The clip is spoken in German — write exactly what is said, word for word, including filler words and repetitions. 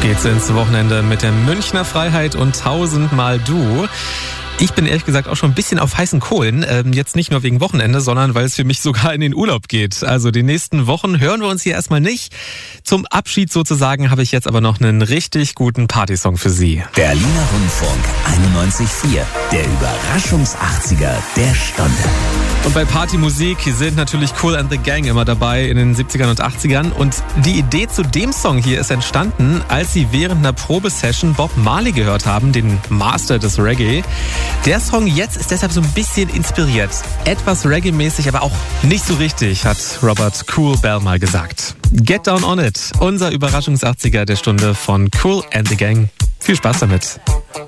geht's ins Wochenende mit der Münchner Freiheit und tausendmal du. Ich bin ehrlich gesagt auch schon ein bisschen auf heißen Kohlen. Ähm, jetzt nicht nur wegen Wochenende, sondern weil es für mich sogar in den Urlaub geht. Also die nächsten Wochen hören wir uns hier erstmal nicht. Zum Abschied sozusagen habe ich jetzt aber noch einen richtig guten Partysong für Sie. Berliner Rundfunk einundneunzig Komma vier, der Überraschungs-achtziger der Stunde. Und bei Partymusik sind natürlich Kool and the Gang immer dabei in den siebzigern und achtzigern. Und die Idee zu dem Song hier ist entstanden, als sie während einer Probesession Bob Marley gehört haben, den Master des Reggae. Der Song jetzt ist deshalb so ein bisschen inspiriert. Etwas Reggae-mäßig, aber auch nicht so richtig, hat Robert Kool Bell mal gesagt. Get Down On It, unser Überraschungs-achtziger der Stunde von Kool and the Gang. Viel Spaß damit.